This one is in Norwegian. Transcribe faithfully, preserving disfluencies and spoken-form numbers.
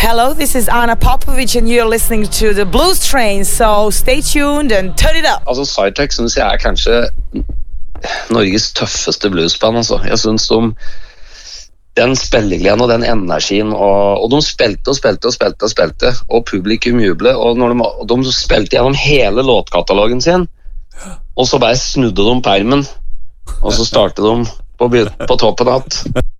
Hello, this is Anna Popovic and you're listening to the Blues Train, so stay tuned and turn it up. Altså, Sidetrack synes jeg er kanskje Norges tøffeste bluesband, altså. Jeg synes de den spillegleden og den energien og, og de spilte og spilte og spilte og spilte og publikum juble og, når de, og de spilte gjennom hele låtkatalogen sin og så bare snudde de permen og så startet de på, på toppen at